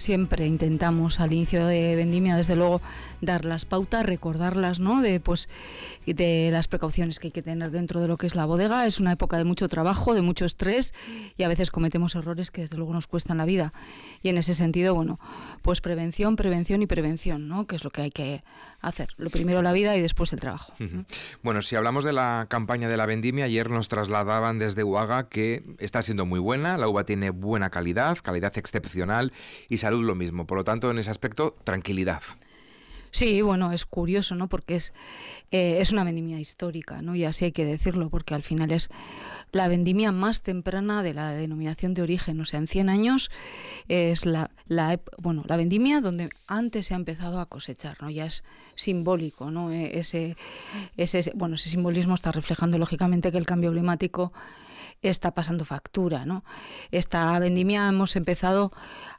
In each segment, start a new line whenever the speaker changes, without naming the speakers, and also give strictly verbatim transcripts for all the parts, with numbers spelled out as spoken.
siempre intentamos al inicio de vendimia, desde luego, dar las pautas, recordarlas, ¿no? De, pues, de las precauciones que hay que tener dentro de lo que es la bodega. Es una época de mucho trabajo, de mucho estrés, y a veces cometemos errores que desde luego nos cuestan la vida. Y en ese sentido, bueno, pues prevención, prevención y prevención, ¿no? Que es lo que hay que hacer. Lo primero la vida y después el trabajo.
Uh-huh. Bueno, si hablamos de la campaña de la vendimia, ayer nos trasladaban desde Uaga que está siendo muy buena, la uva tiene buena calidad, calidad excepcional, y salud lo mismo. Por lo tanto, en ese aspecto, tranquilidad.
Sí, bueno, es curioso, ¿no? Porque es, eh, es una vendimia histórica, ¿no? Y así hay que decirlo, porque al final es la vendimia más temprana de la denominación de origen. O sea, en cien años es la, la, bueno, la vendimia donde antes se ha empezado a cosechar, ¿no? Ya es simbólico, ¿no? Ese, ese, bueno, ese simbolismo está reflejando, lógicamente, que el cambio climático está pasando factura, ¿no? Esta vendimia hemos empezado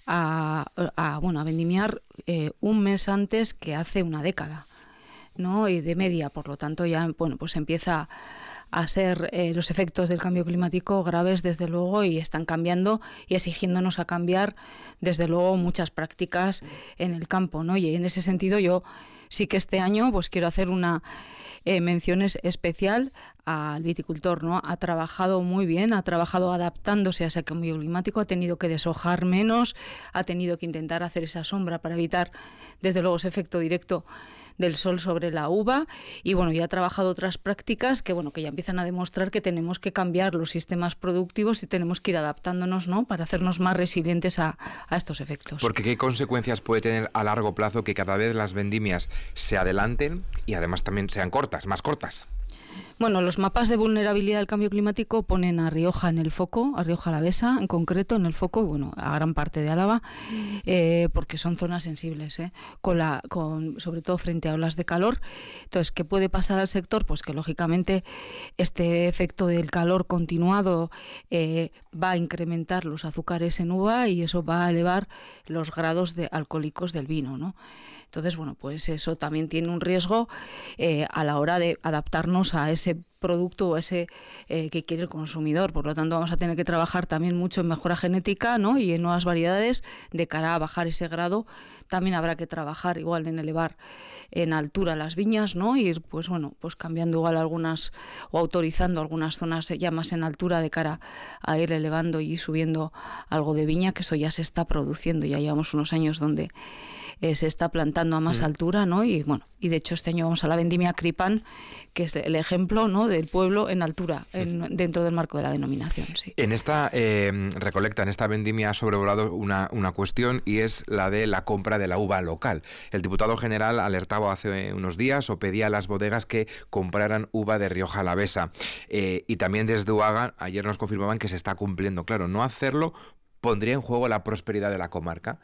a, a, bueno, a vendimiar eh, un mes antes que hace una década, ¿no? Y de media, por lo tanto, ya, bueno, pues empieza a ser eh, los efectos del cambio climático graves, desde luego, y están cambiando y exigiéndonos a cambiar, desde luego, muchas prácticas en el campo, ¿no? Y en ese sentido yo sí que este año pues quiero hacer una eh, mención especial al viticultor, ¿no? Ha trabajado muy bien, ha trabajado adaptándose a ese cambio climático, ha tenido que deshojar menos, ha tenido que intentar hacer esa sombra para evitar, desde luego, ese efecto directo del sol sobre la uva, y bueno, ya ha trabajado otras prácticas que bueno, que ya empiezan a demostrar que tenemos que cambiar los sistemas productivos y tenemos que ir adaptándonos, ¿no? Para hacernos más resilientes a, a estos efectos.
Porque ¿qué consecuencias puede tener a largo plazo que cada vez las vendimias se adelanten y además también sean cortas, más cortas?
Bueno, los mapas de vulnerabilidad al cambio climático ponen a Rioja en el foco, a Rioja Alavesa en concreto en el foco, y bueno, a gran parte de Álava, eh, porque son zonas sensibles, ¿eh? con la, con, sobre todo frente a olas de calor. Entonces, ¿qué puede pasar al sector? Pues que lógicamente este efecto del calor continuado eh, va a incrementar los azúcares en uva y eso va a elevar los grados de alcohólicos del vino, ¿no? Entonces, bueno, pues eso también tiene un riesgo eh, a la hora de adaptarnos a ese producto o ese eh, que quiere el consumidor. Por lo tanto, vamos a tener que trabajar también mucho en mejora genética, ¿no? Y en nuevas variedades de cara a bajar ese grado. También habrá que trabajar igual en elevar en altura las viñas, ¿no? Ir, pues bueno, pues cambiando igual algunas o autorizando algunas zonas ya más en altura de cara a ir elevando y subiendo algo de viña, que eso ya se está produciendo. Ya llevamos unos años donde eh, se está plantando a más mm. altura, ¿no? Y bueno, y de hecho este año vamos a la vendimia Cripan, que es el ejemplo, ¿no? del pueblo en altura, en, dentro del marco de la denominación. Sí.
En esta eh, recolecta, en esta vendimia ha sobrevolado una, una cuestión, y es la de la compra de la uva local. El diputado general alertaba hace unos días o pedía a las bodegas que compraran uva de Rioja Alavesa. Eh, y también desde Uaga ayer nos confirmaban que se está cumpliendo. Claro, no hacerlo pondría en juego la prosperidad de la comarca.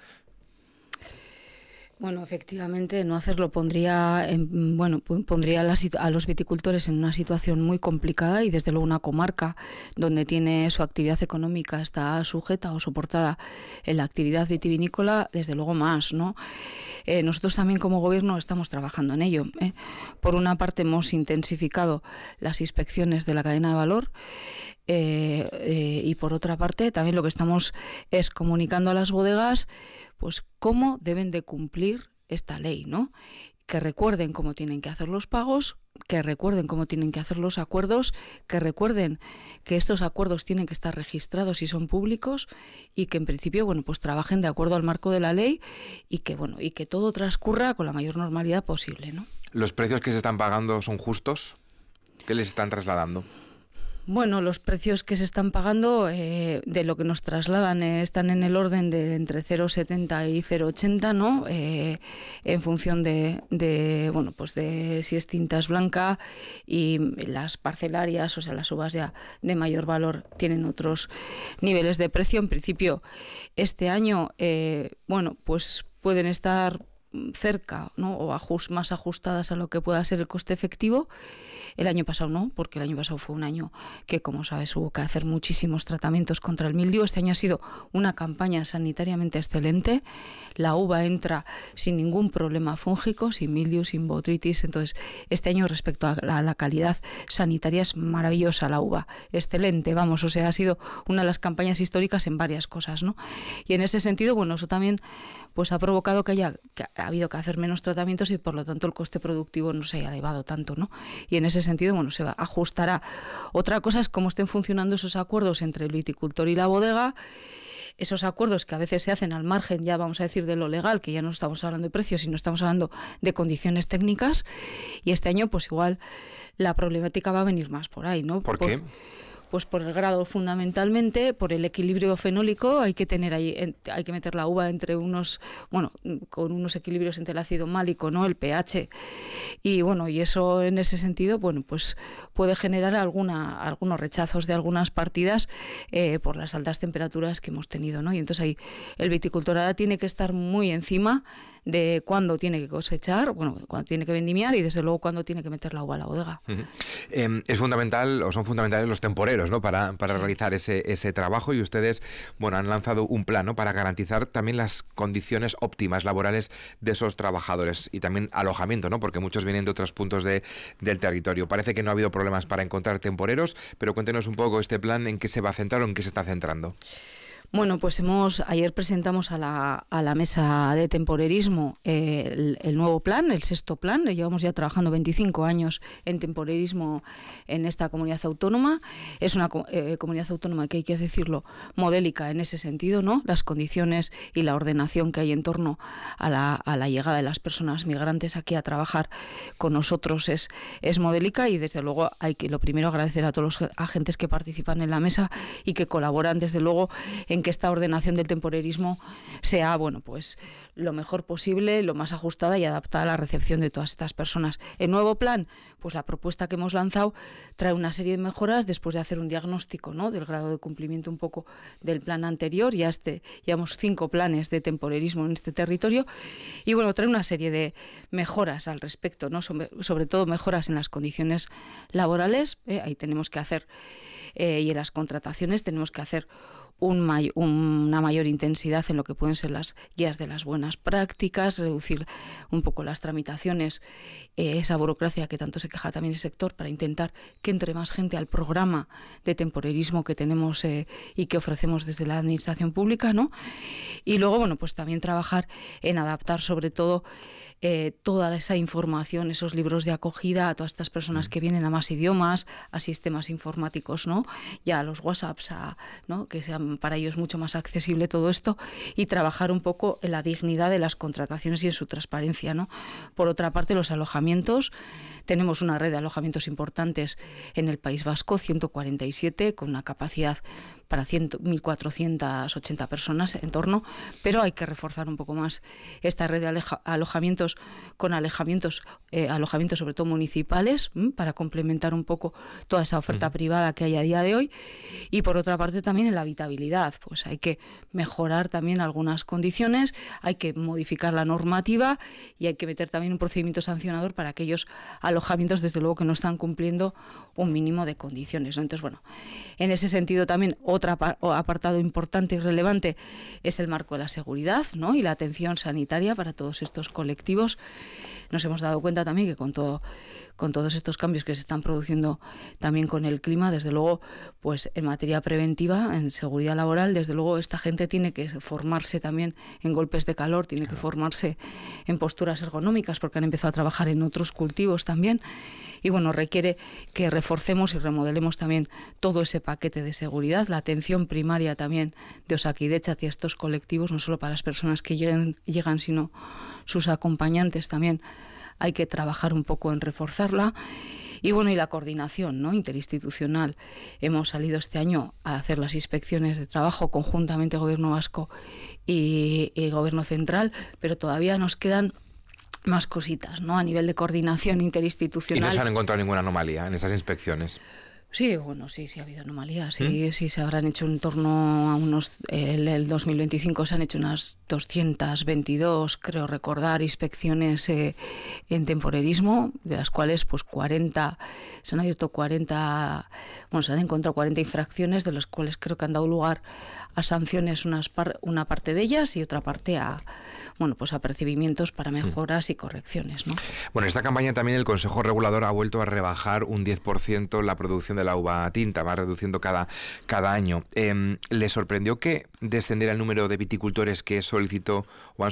Bueno, efectivamente, no hacerlo pondría, en, bueno, pondría a, la, a los viticultores en una situación muy complicada, y desde luego una comarca donde tiene su actividad económica está sujeta o soportada en la actividad vitivinícola, desde luego más, ¿no? Eh, nosotros también como gobierno estamos trabajando en ello, ¿eh? Por una parte hemos intensificado las inspecciones de la cadena de valor, eh, eh, y por otra parte también lo que estamos es comunicando a las bodegas pues cómo deben de cumplir esta ley, ¿no? Que recuerden cómo tienen que hacer los pagos, que recuerden cómo tienen que hacer los acuerdos, que recuerden que estos acuerdos tienen que estar registrados y son públicos, y que en principio, bueno, pues trabajen de acuerdo al marco de la ley, y que bueno, y que todo transcurra con la mayor normalidad posible, ¿no?
¿Los precios que se están pagando son justos? ¿Qué les están trasladando?
Bueno, los precios que se están pagando, eh, de lo que nos trasladan, eh, están en el orden de entre cero coma setenta y cero coma ochenta, ¿no? Eh, en función de, de, bueno, pues de si es tintas blanca, y las parcelarias, o sea, las uvas ya de mayor valor tienen otros niveles de precio. En principio, este año, eh, bueno, pues pueden estar cerca, ¿no? o ajust, más ajustadas a lo que pueda ser el coste efectivo. El año pasado no, porque el año pasado fue un año que, como sabes, hubo que hacer muchísimos tratamientos contra el mildiu. Este año ha sido una campaña sanitariamente excelente. La uva entra sin ningún problema fúngico, sin mildiu, sin botrytis. Entonces, este año respecto a la, a la calidad sanitaria es maravillosa la uva. Excelente, vamos, o sea, ha sido una de las campañas históricas en varias cosas, ¿no? Y en ese sentido, bueno, eso también pues ha provocado que haya que ha habido que hacer menos tratamientos y por lo tanto el coste productivo no se haya elevado tanto, ¿no? Y en ese sentido, bueno, se va, ajustará. Otra cosa es cómo estén funcionando esos acuerdos entre el viticultor y la bodega, esos acuerdos que a veces se hacen al margen, ya vamos a decir, de lo legal, que ya no estamos hablando de precios, sino estamos hablando de condiciones técnicas, y este año pues igual la problemática va a venir más por ahí, ¿no?
¿Por,
por
qué?
Pues por el grado fundamentalmente, por el equilibrio fenólico. Hay que tener ahí, hay que meter la uva entre unos, bueno, con unos equilibrios entre el ácido málico, ¿no? El pH. Y bueno, y eso en ese sentido, bueno, pues puede generar alguna, algunos rechazos de algunas partidas eh, por las altas temperaturas que hemos tenido, ¿no? Y entonces ahí el viticultor ahora tiene que estar muy encima de cuándo tiene que cosechar, bueno, cuándo tiene que vendimiar y desde luego cuándo tiene que meter la uva a la bodega.
Uh-huh. Eh, es fundamental, o son fundamentales los temporeros, ¿no? Para, para sí. realizar ese, ese trabajo, y ustedes, bueno, han lanzado un plan, ¿no? Para garantizar también las condiciones óptimas laborales de esos trabajadores y también alojamiento, ¿no? Porque muchos vienen de otros puntos de, del territorio. Parece que no ha habido problemas para encontrar temporeros, pero cuéntenos un poco este plan, en qué se va a centrar o en qué se está centrando.
Bueno, pues hemos ayer presentamos a la, a la mesa de temporerismo eh, el, el nuevo plan, el sexto plan. Llevamos ya trabajando veinticinco años en temporerismo en esta comunidad autónoma. Es una eh, comunidad autónoma que, hay que decirlo, modélica en ese sentido, ¿no? Las condiciones y la ordenación que hay en torno a la, a la llegada de las personas migrantes aquí a trabajar con nosotros es, es modélica, y desde luego hay que, lo primero, agradecer a todos los agentes que participan en la mesa y que colaboran desde luego en que esta ordenación del temporerismo sea, bueno, pues lo mejor posible, lo más ajustada y adaptada a la recepción de todas estas personas. El nuevo plan, pues la propuesta que hemos lanzado trae una serie de mejoras después de hacer un diagnóstico, ¿no? Del grado de cumplimiento un poco del plan anterior. Ya este, llevamos cinco planes de temporerismo en este territorio y bueno, trae una serie de mejoras al respecto, ¿no? Sobre, sobre todo mejoras en las condiciones laborales, ¿eh? Ahí tenemos que hacer, eh, y en las contrataciones tenemos que hacer Un may- una mayor intensidad en lo que pueden ser las guías de las buenas prácticas, reducir un poco las tramitaciones, eh, esa burocracia que tanto se queja también el sector, para intentar que entre más gente al programa de temporerismo que tenemos eh, y que ofrecemos desde la administración pública, ¿no? Y luego, bueno, pues también trabajar en adaptar sobre todo eh, toda esa información, esos libros de acogida a todas estas personas que vienen a más idiomas, a sistemas informáticos, ¿no? Ya a los WhatsApps, a, ¿no? Que sean para ellos mucho más accesible todo esto, y trabajar un poco en la dignidad de las contrataciones y en su transparencia, ¿no? Por otra parte, los alojamientos. Tenemos una red de alojamientos importantes en el País Vasco, ciento cuarenta y siete, con una capacidad para mil cuatrocientas ochenta personas en torno, pero hay que reforzar un poco más esta red de aleja, alojamientos con alejamientos, eh, alojamientos sobre todo municipales, ¿m? Para complementar un poco toda esa oferta uh-huh. privada que hay a día de hoy. Y por otra parte también en la habitabilidad, pues hay que mejorar también algunas condiciones, hay que modificar la normativa y hay que meter también un procedimiento sancionador para aquellos alojamientos, desde luego, que no están cumpliendo un mínimo de condiciones, ¿no? Entonces, bueno, en ese sentido también otro apartado importante y relevante es el marco de la seguridad, ¿no? Y la atención sanitaria para todos estos colectivos. Nos hemos dado cuenta también que con todo, con todos estos cambios que se están produciendo también con el clima, desde luego, pues en materia preventiva, en seguridad laboral, desde luego esta gente tiene que formarse también en golpes de calor, tiene que formarse en posturas ergonómicas, porque han empezado a trabajar en otros cultivos también. Y bueno, requiere que reforcemos y remodelemos también todo ese paquete de seguridad, la atención primaria también de Osakidetza hacia estos colectivos, no solo para las personas que lleguen, llegan, sino sus acompañantes también. Hay que trabajar un poco en reforzarla. Y bueno, y la coordinación, ¿no? Interinstitucional. Hemos salido este año a hacer las inspecciones de trabajo conjuntamente Gobierno Vasco y, y Gobierno Central, pero todavía nos quedan más cositas, ¿no? A nivel de coordinación interinstitucional.
¿Y no se han encontrado ninguna anomalía en esas inspecciones?
Sí, bueno, sí, sí ha habido anomalías. Sí, ¿Mm? sí se habrán hecho en torno a unos... El, el dos mil veinticinco se han hecho unas doscientas veintidós, creo recordar, inspecciones eh, en temporerismo, de las cuales pues cuarenta, se han abierto cuarenta, bueno, se han encontrado cuarenta infracciones, de las cuales creo que han dado lugar a sanciones, unas par, una parte de ellas y otra parte a... bueno, pues apercibimientos para mejoras y correcciones, ¿no?
Bueno, esta campaña también el Consejo Regulador ha vuelto a rebajar un diez por ciento la producción de la uva tinta, va reduciendo cada, cada año. Eh, ¿Le sorprendió que descendiera el número de viticultores que solicitó o han